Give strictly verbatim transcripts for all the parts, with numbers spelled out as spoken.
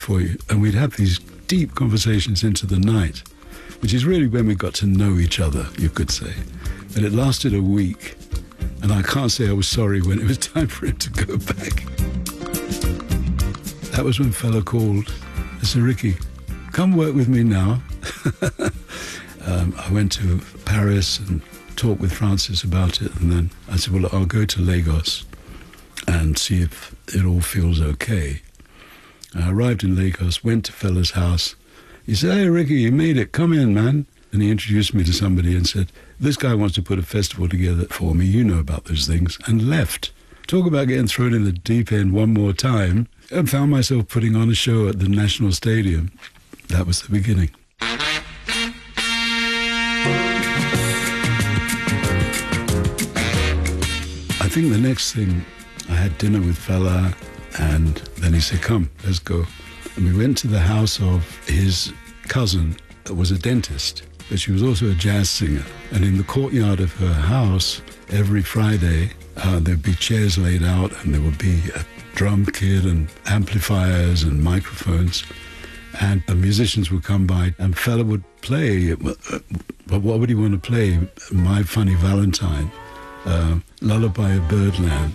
for you. And we'd have these deep conversations into the night, which is really when we got to know each other, you could say. But it lasted a week, and I can't say I was sorry when it was time for him to go back. That was when fella called. I said, Ricky, come work with me now. um, I went to Paris and talked with Francis about it, and then I said, well, I'll go to Lagos and see if it all feels okay. I arrived in Lagos, went to fella's house. He said, hey, Ricky, you made it. Come in, man. And he introduced me to somebody and said, this guy wants to put a festival together for me. You know about those things. And left. Talk about getting thrown in the deep end one more time. And found myself putting on a show at the National Stadium. That was the beginning. I think the next thing, I had dinner with fella, and then he said, come, let's go. And we went to the house of his cousin, that was a dentist, but she was also a jazz singer. And in the courtyard of her house, every Friday, uh, there'd be chairs laid out, and there would be a drum kit and amplifiers and microphones. And the musicians would come by, and fella would play. But what would he want to play? My Funny Valentine, uh, Lullaby of Birdland.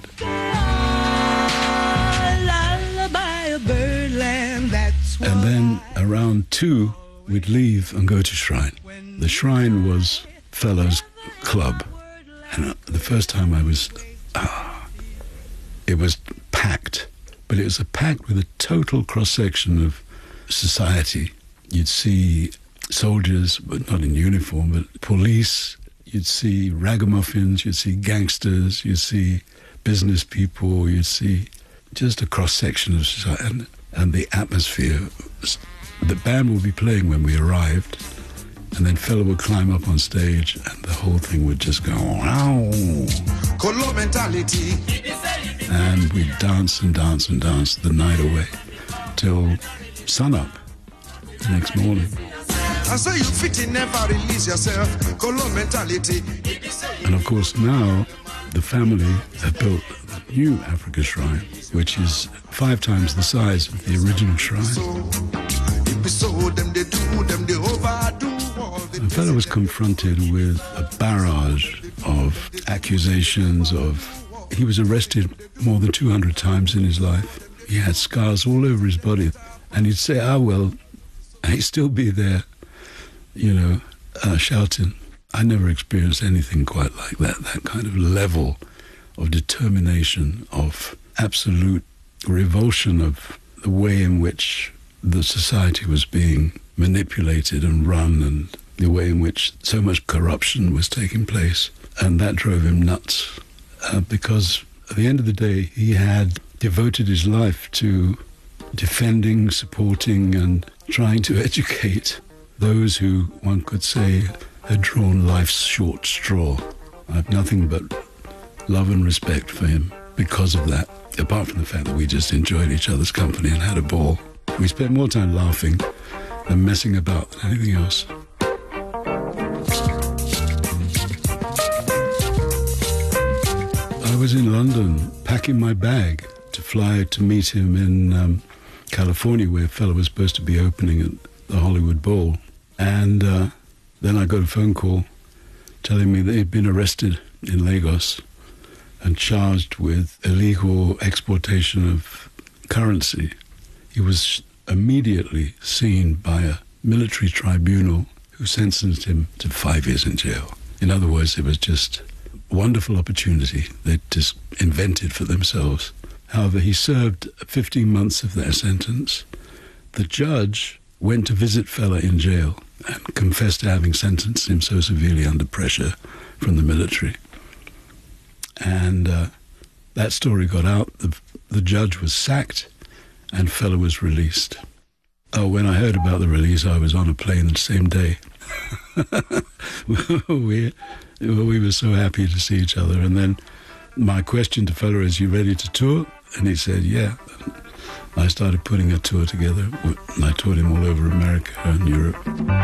And then around two, we'd leave and go to Shrine. The Shrine was fella's club. And the first time I was, ah, it was packed. But it was a packed with a total cross-section of society. You'd see soldiers, but not in uniform, but police. You'd see ragamuffins, you'd see gangsters, you'd see business people, you'd see just a cross-section of society. And, and the atmosphere, the band would be playing when we arrived, and then fella would climb up on stage, and the whole thing would just go, wow. Colo mentality. And we'd dance and dance and dance the night away till sunup the next morning. I say you fit in, never release yourself. Colo mentality. And of course now the family have built a new Africa Shrine, which is five times the size of the original shrine. And fella was confronted with a barrage of accusations of... He was arrested more than two hundred times in his life. He had scars all over his body. And he'd say, ah, well, and he'd still be there, you know, uh, shouting. I never experienced anything quite like that, that kind of level of determination, of absolute revulsion of the way in which the society was being manipulated and run, and the way in which so much corruption was taking place. And that drove him nuts, uh, because at the end of the day, he had devoted his life to defending, supporting, and trying to educate those who, one could say, had drawn life's short straw. I have nothing but love and respect for him because of that, apart from the fact that we just enjoyed each other's company and had a ball. We spent more time laughing than messing about than anything else. I was in London packing my bag to fly to meet him in um, California, where a fellow was supposed to be opening at the Hollywood Bowl. And uh, then I got a phone call telling me that he'd been arrested in Lagos and charged with illegal exportation of currency. He was immediately seen by a military tribunal who sentenced him to five years in jail. In other words, it was just a wonderful opportunity they'd just invented for themselves. However, he served fifteen months of that sentence. The judge went to visit fella in jail and confessed to having sentenced him so severely under pressure from the military. And uh, that story got out. The, the judge was sacked and fella was released. Oh, when I heard about the release, I was on a plane the same day. we, we were so happy to see each other. And then my question to fella is, you ready to tour? And he said, yeah. I started putting a tour together, and I toured him all over America and Europe.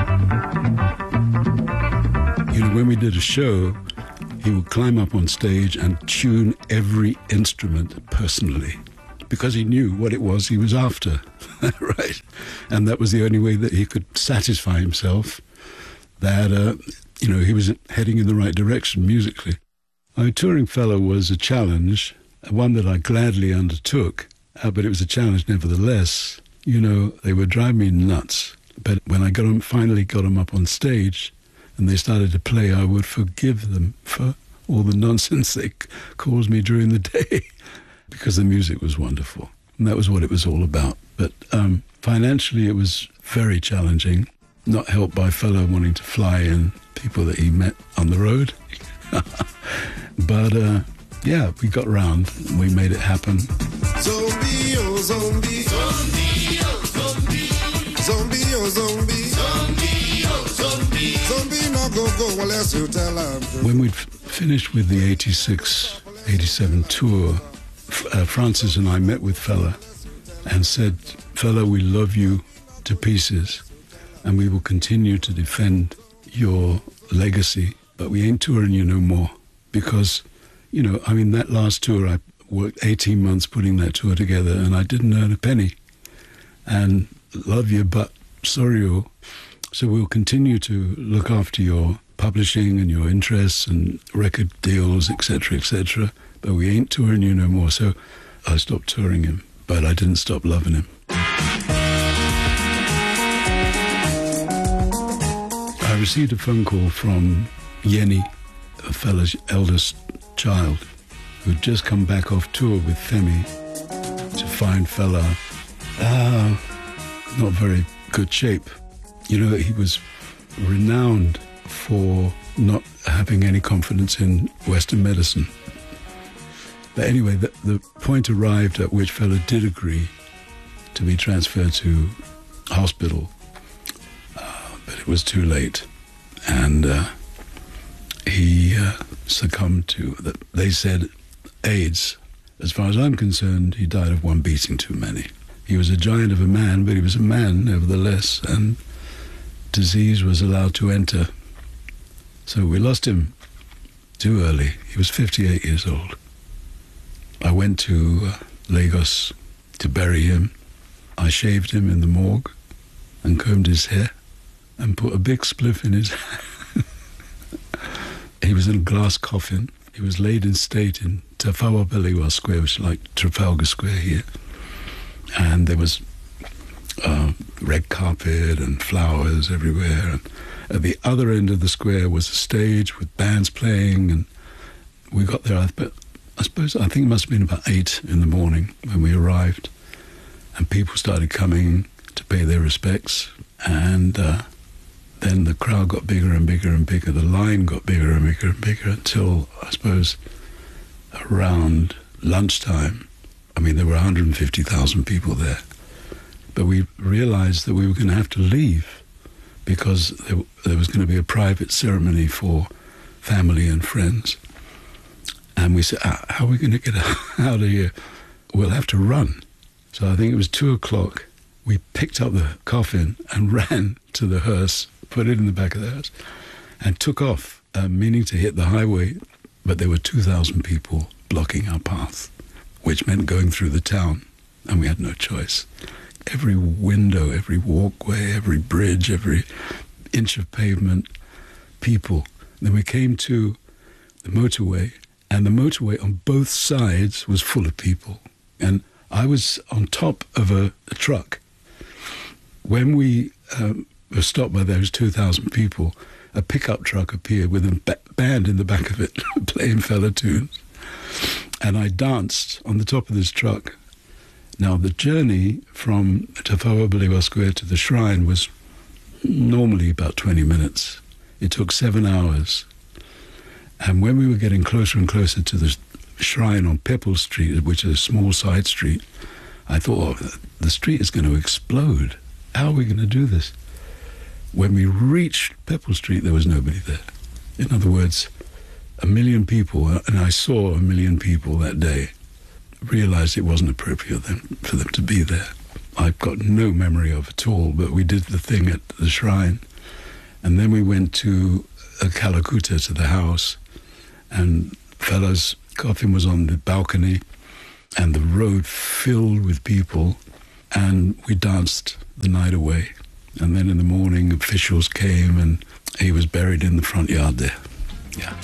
You know, when we did a show, he would climb up on stage and tune every instrument personally, because he knew what it was he was after, right? And that was the only way that he could satisfy himself that, uh, you know, he was heading in the right direction musically. My touring fellow was a challenge, one that I gladly undertook, uh, but it was a challenge nevertheless. You know, they would drive me nuts. But when I got them, finally got them up on stage and they started to play, I would forgive them for all the nonsense they caused me during the day because the music was wonderful. And that was what it was all about. But um, financially, it was very challenging, not helped by a fellow wanting to fly in, people that he met on the road. But, uh, yeah, we got round. We made it happen. Zombie, oh, zombie. Zombie, oh, zombie. Zombie, oh, zombie. Zombie, oh, zombie. Zombie, no go, go, unless you tell him. When we'd f- finished with the eighty-six, eighty-seven tour, uh, Francis and I met with Fela and said, Fela, we love you to pieces and we will continue to defend your legacy, but we ain't touring you no more. Because, you know, I mean, that last tour, I worked eighteen months putting that tour together and I didn't earn a penny. And love you, but sorry. Oh. So we'll continue to look after your publishing and your interests and record deals, et cetera, et cetera. But we ain't touring you no more. So I stopped touring him, but I didn't stop loving him. I received a phone call from Yenny, a fella's eldest child, who'd just come back off tour with Femi to find Fela uh, not very good shape. You know, he was renowned for not having any confidence in Western medicine. But anyway, the, the point arrived at which Fela did agree to be transferred to hospital, uh, but it was too late. And uh, he uh, succumbed to, the, they said, AIDS. As far as I'm concerned, he died of one beating too many. He was a giant of a man, but he was a man nevertheless, and disease was allowed to enter. So we lost him too early. He was fifty-eight years old. I went to uh, Lagos to bury him. I shaved him in the morgue and combed his hair and put a big spliff in his hand. He was in a glass coffin. He was laid in state in Tafawa Balewa Square, which is like Trafalgar Square here. And there was uh, red carpet and flowers everywhere. And at the other end of the square was a stage with bands playing. And we got there, I, I suppose, I think it must have been about eight in the morning when we arrived. And people started coming to pay their respects. And uh, then the crowd got bigger and bigger and bigger. The line got bigger and bigger and bigger until, I suppose, around lunchtime. I mean, there were one hundred fifty thousand people there. But we realized that we were going to have to leave because there, there was going to be a private ceremony for family and friends. And we said, ah, how are we going to get out of here? We'll have to run. So I think it was two o'clock. We picked up the coffin and ran to the hearse, put it in the back of the hearse, and took off, uh, meaning to hit the highway. But there were two thousand people blocking our path, which meant going through the town, and we had no choice. Every window, every walkway, every bridge, every inch of pavement, people. Then we came to the motorway, and the motorway on both sides was full of people. And I was on top of a, a truck. When we um, were stopped by those two thousand people, a pickup truck appeared with a ba- band in the back of it playing Fela tunes. And I danced on the top of this truck. Now, the journey from Tafawa Balewa Square to the shrine was normally about twenty minutes. It took seven hours. And when we were getting closer and closer to the shrine on Pepple Street, which is a small side street, I thought, oh, the street is going to explode. How are we going to do this? When we reached Pepple Street, there was nobody there. In other words, a million people, and I saw a million people that day, realized it wasn't appropriate then for them to be there. I've got no memory of it at all, but we did the thing at the shrine. And then we went to a Kalakuta, to the house, and Fela's coffin was on the balcony. and the road filled with people, and we danced the night away. And then in the morning, officials came, and he was buried in the front yard there. Yeah.